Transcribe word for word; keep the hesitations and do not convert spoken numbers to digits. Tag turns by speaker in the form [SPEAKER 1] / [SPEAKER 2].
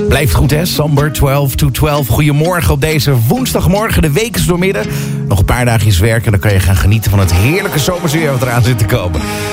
[SPEAKER 1] Blijft goed, hè? Samber, twaalf to twaalf. Goedemorgen op deze woensdagmorgen. De week is doormidden. Nog een paar dagjes werken en dan kan je gaan genieten van het heerlijke zomerzuur wat eraan zit te komen.